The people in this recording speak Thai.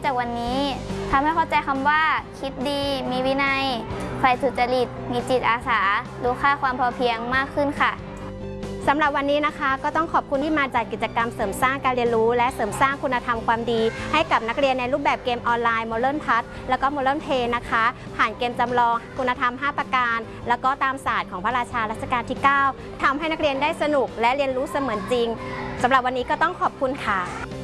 จากวันนี้ทำให้เข้าใจคำว่าคิดดีมีวินัยใฝ่สุจริตมีจิตอาสารู้ค่าความพอเพียงมากขึ้นค่ะสำหรับวันนี้นะคะก็ต้องขอบคุณที่มาจัดกิจกรรมเสริมสร้างการเรียนรู้และเสริมสร้างคุณธรรมความดีให้กับนักเรียนในรูปแบบเกมออนไลน์ Modern Plus แล้วก็ Modern Play นะคะผ่านเกมจำลองคุณธรรม 5 ประการแล้วก็ตามศาสตร์ของพระราชารัชกาลที่ 9ทำให้นักเรียนได้สนุกและเรียนรู้เสมือนจริงสำหรับวันนี้ก็ต้องขอบคุณค่ะ